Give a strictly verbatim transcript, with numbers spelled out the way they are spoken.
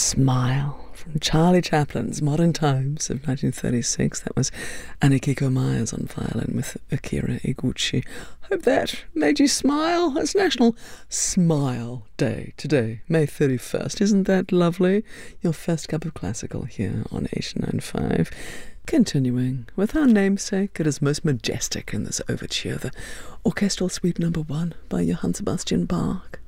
Smile from Charlie Chaplin's Modern Times of nineteen thirty-six. That was Anikiko Myers on violin with Akira Iguchi. Hope that made you smile. It's National Smile Day today, May thirty-first. Isn't that lovely? Your first cup of classical here on eighty-nine point five. Continuing with our namesake, it is most majestic in this overture, the Orchestral Suite Number One by Johann Sebastian Bach.